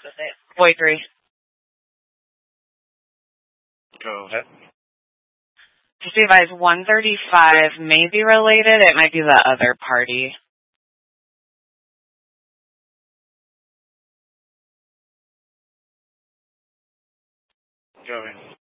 Boy 3. Go ahead. Just advise 135 may be related. It might be the other party. Go ahead.